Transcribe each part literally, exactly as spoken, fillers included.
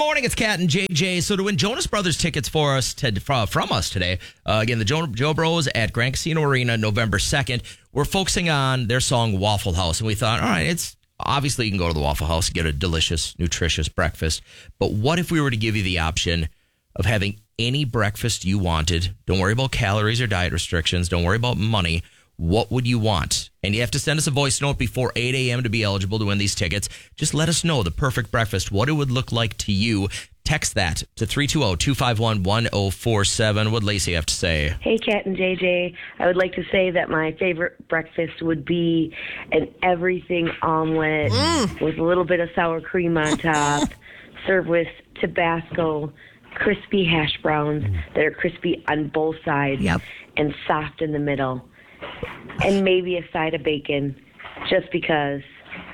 morning. It's Kat and J J. So to win Jonas Brothers tickets for us to, from us today, uh, again, the Joe, Joe Bros at Grand Casino Arena, November second. We're focusing on their song Waffle House. And we thought, all right, it's obviously you can go to the Waffle House and get a delicious, nutritious breakfast. But what if we were to give you the option of having any breakfast you wanted? Don't worry about calories or diet restrictions. Don't worry about money. What would you want? And you have to send us a voice note before eight a.m. to be eligible to win these tickets. Just let us know the perfect breakfast, what it would look like to you. Text that to three two zero, two five one, one zero four seven. What'd Lacey have to say? Hey, Kat and J J. I would like to say that my favorite breakfast would be an everything omelet mm. with a little bit of sour cream on top, served with Tabasco, crispy hash browns that are crispy on both sides yep. and soft in the middle. And maybe a side of bacon, just because.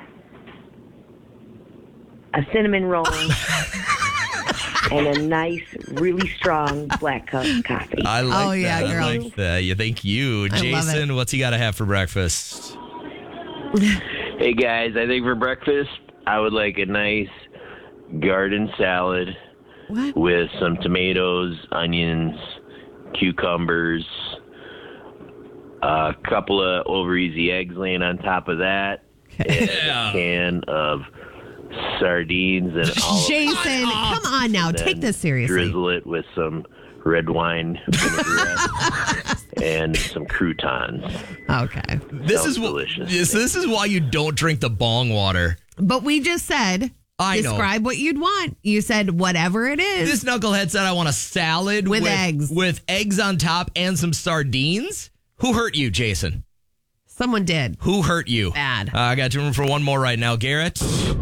A cinnamon roll and a nice, really strong black cup of coffee. I like oh, yeah, that. Girl. I like that. Yeah, thank you. I Jason, what's he got to have for breakfast? Hey, guys, I think for breakfast, I would like a nice garden salad what? with some tomatoes, onions, cucumbers, a couple of over easy eggs laying on top of that, and Yeah. a can of sardines and all Jason, come on now. Take this seriously. Drizzle it with some red wine vinaigrette and some croutons. Okay. This Sounds is what, delicious. this, this is why you don't drink the bong water. But we just said, I know. describe what you'd want. You said whatever it is. This knucklehead said I want a salad With eggs. with eggs on top and some sardines. Who hurt you, Jason? Someone did. Who hurt you? Bad. Uh, I got room for one more right now. Garrett?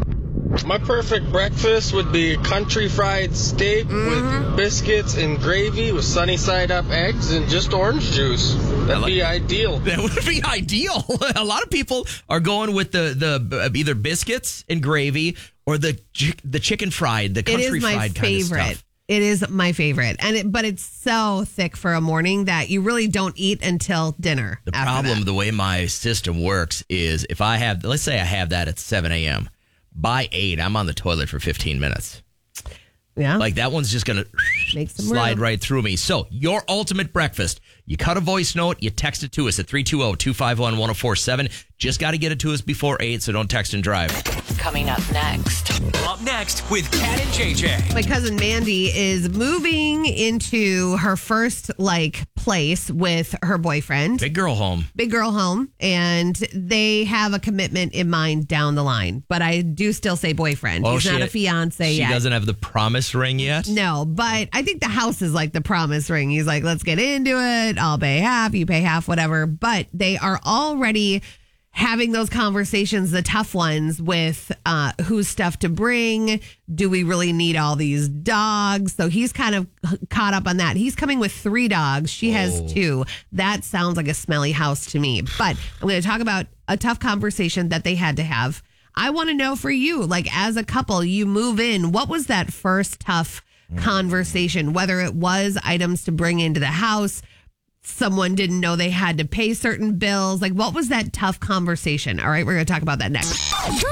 My perfect breakfast would be country fried steak Mm-hmm. with biscuits and gravy with sunny side up eggs and just orange juice. That'd like- be ideal. That would be ideal. A lot of people are going with the, the uh, either biscuits and gravy or the chi- the chicken fried, the It country is my fried kind of favorite. stuff. It is my favorite. And it, but it's so thick for a morning that you really don't eat until dinner. The after problem, that. the way my system works is if I have, let's say I have that at seven a.m. By eight, I'm on the toilet for fifteen minutes. Yeah. Like that one's just going to Make some slide room. right through me. So your ultimate breakfast, you cut a voice note, you text it to us at three two zero, two five one, one zero four seven. Just got to get it to us before eight, so don't text and drive. Coming up next. Up next with Kat and J J. My cousin Mandy is moving into her first like place with her boyfriend. Big girl home. Big girl home, and they have a commitment in mind down the line. But I do still say boyfriend. Oh, He's she- not a fiance She yet. doesn't have the promise ring yet? No, but I think the house is like the promise ring. He's like, let's get into it. I'll pay half, you pay half, whatever. But they are already having those conversations, the tough ones with uh, whose stuff to bring. Do we really need all these dogs? So he's kind of caught up on that. He's coming with three dogs. She has Oh. two. That sounds like a smelly house to me. But I'm going to talk about a tough conversation that they had to have. I want to know for you, like as a couple, you move in. What was that first tough conversation? Whether it was items to bring into the house, someone didn't know they had to pay certain bills. Like, what was that tough conversation? All right, we're going to talk about that next.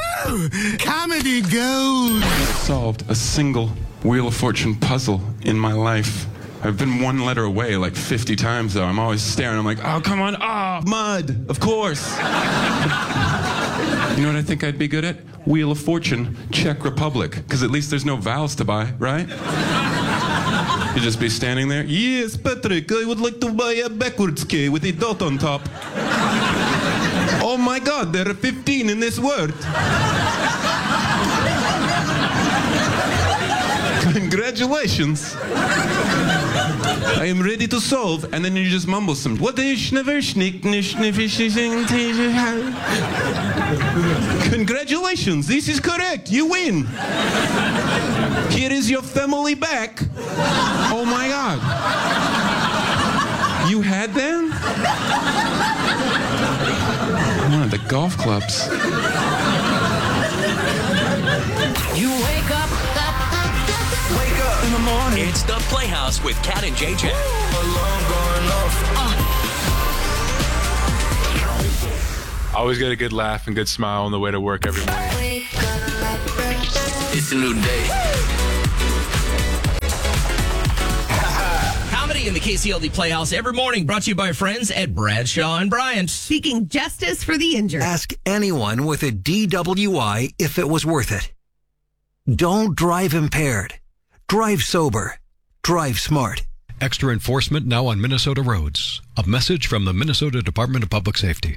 Comedy gold. Solved a single Wheel of Fortune puzzle in my life. I've been one letter away like fifty times, though. I'm always staring. I'm like, oh, come on. Oh, mud. Of course. You know what I think I'd be good at? Wheel of Fortune, Czech Republic. Because at least there's no vowels to buy, right? You'd just be standing there. Yes, Patrick, I would like to buy a backwards K with a dot on top. Oh my God, there are fifteen in this word. Congratulations. I am ready to solve. And then you just mumble some. What is never sneak Congratulations, this is correct. You win. Here is your family back. Oh my God. You had them? One of the golf clubs. You wake up, wake up in the morning. It's the Playhouse with Kat and J J. Always get a good laugh and good smile on the way to work every morning. It's a new day. Katie in the K C L D Playhouse every morning, brought to you by our friends at Bradshaw and Bryant. Seeking justice for the injured. Ask anyone with a D W I if it was worth it. Don't drive impaired. Drive sober. Drive smart. Extra enforcement now on Minnesota roads. A message from the Minnesota Department of Public Safety.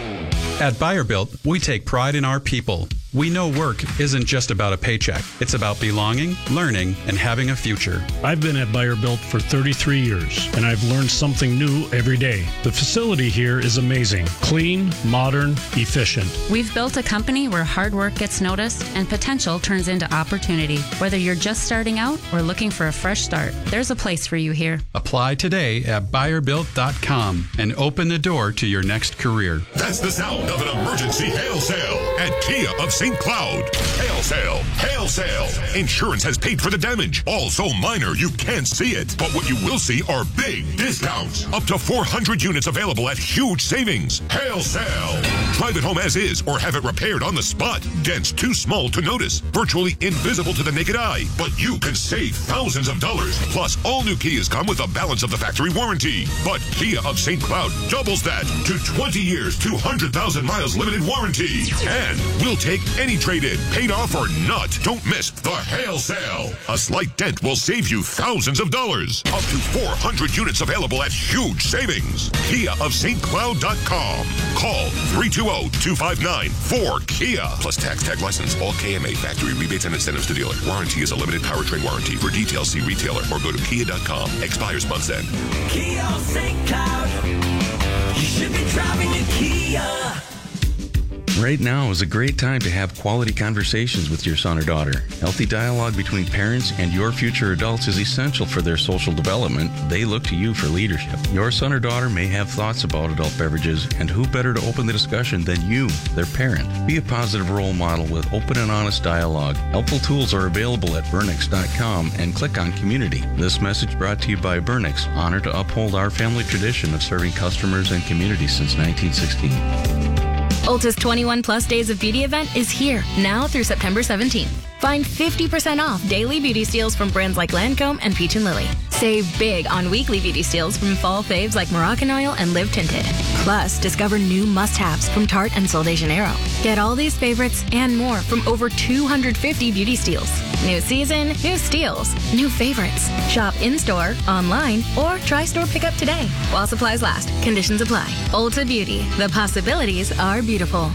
At Buyer Built, we take pride in our people. We know work isn't just about a paycheck. It's about belonging, learning, and having a future. I've been at Buyer Built for thirty-three years, and I've learned something new every day. The facility here is amazing. Clean, modern, efficient. We've built a company where hard work gets noticed and potential turns into opportunity. Whether you're just starting out or looking for a fresh start, there's a place for you here. Apply today at buyer built dot com and open the door to your next career. That's the sound of an emergency hail sale at Kia of Saint Cloud. Hail sale, hail sale. Insurance has paid for the damage. All so minor you can't see it. But what you will see are big discounts. Up to four hundred units available at huge savings. Hail sale. Drive it home as is or have it repaired on the spot. Dents too small to notice. Virtually invisible to the naked eye. But you can save thousands of dollars. Plus, all new Kias come with a balance of the factory warranty. But Kia of Saint Cloud doubles that to twenty years, two hundred thousand miles limited warranty. And we'll take any trade-in, paid off or not. Don't miss the hail sale. A slight dent will save you thousands of dollars. Up to four hundred units available at huge savings. Kia of Saint Cloud dot com. Call three two zero, two five nine, four Kia. Plus tax, tag license, all K M A factory rebates and incentives to dealer. Warranty is a limited powertrain warranty. For details, see retailer or go to kia dot com. Expires month's end. Kia of Saint Cloud. You should be driving a Kia. Right now is a great time to have quality conversations with your son or daughter. Healthy dialogue between parents and your future adults is essential for their social development. They look to you for leadership. Your son or daughter may have thoughts about adult beverages, and who better to open the discussion than you, their parent? Be a positive role model with open and honest dialogue. Helpful tools are available at burnix dot com and click on Community. This message brought to you by Burnix, honored to uphold our family tradition of serving customers and communities since nineteen sixteen. Ulta's twenty-one plus Days of Beauty event is here, now through September seventeenth. Find fifty percent off daily beauty steals from brands like Lancome and Peach and Lily. Save big on weekly beauty steals from fall faves like Moroccan Oil and Live Tinted. Plus, discover new must-haves from Tarte and Sol de Janeiro. Get all these favorites and more from over two hundred fifty beauty steals. New season, new steals, new favorites. Shop in-store, online, or try store pickup today. While supplies last, conditions apply. Ulta Beauty, the possibilities are beautiful.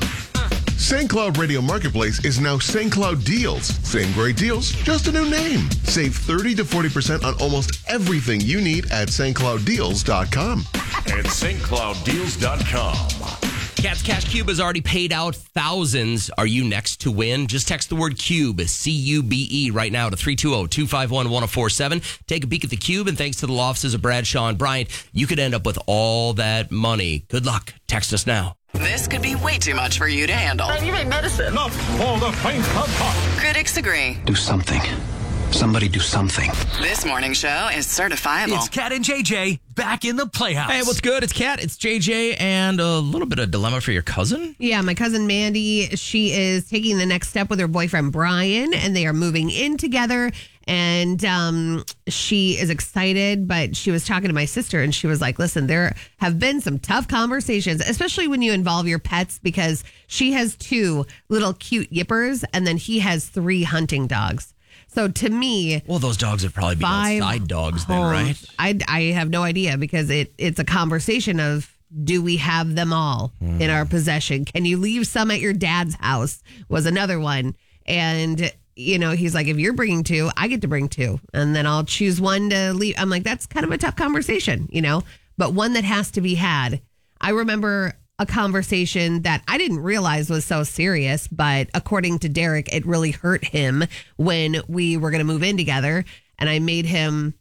Saint Cloud Radio Marketplace is now Saint Cloud Deals. Same great deals, just a new name. Save thirty to forty percent on almost everything you need at Saint Cloud Deals dot com. And Saint Cloud Deals dot com. Cat's Cash Cube has already paid out thousands. Are you next to win? Just text the word CUBE, C U B E, right now to three two zero, two five one, one zero four seven. Take a peek at the Cube, and thanks to the law offices of Bradshaw and Bryant, you could end up with all that money. Good luck. Text us now. This could be way too much for you to handle. You made medicine. Enough for the faint of heart. Critics agree. Do something. Somebody do something. This morning show is certifiable. It's Cat and J J back in the Playhouse. Hey, what's good? It's Cat, it's J J, and a little bit of dilemma for your cousin. Yeah, my cousin Mandy, she is taking the next step with her boyfriend Brian, and they are moving in together. And um, she is excited, but she was talking to my sister, and she was like, listen, there have been some tough conversations, especially when you involve your pets, because she has two little cute yippers, and then he has three hunting dogs. So to me, well, those dogs would probably be outside dogs then, right? I, I have no idea, because it it's a conversation of, do we have them all mm. in our possession? Can you leave some at your dad's house? Was another one. And, you know, he's like, if you're bringing two, I get to bring two. And then I'll choose one to leave. I'm like, that's kind of a tough conversation, you know, but one that has to be had. I remember a conversation that I didn't realize was so serious, but according to Derek, it really hurt him when we were going to move in together, and I made him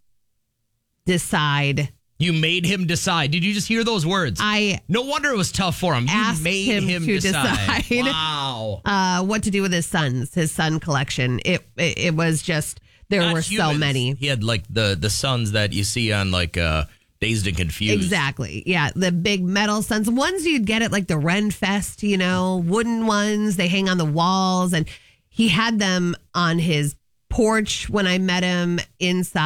decide. You made him decide. Did you just hear those words? I no wonder it was tough for him. You asked made him, him to decide. decide. Wow. Uh, what to do with his sons, his son collection. It it, it was just there Not were humans. so many. He had like the the sons that you see on like uh Dazed and Confused. Exactly. Yeah. The big metal sons, ones you'd get at like the Ren Fest, you know, wooden ones. They hang on the walls. And he had them on his porch when I met him inside.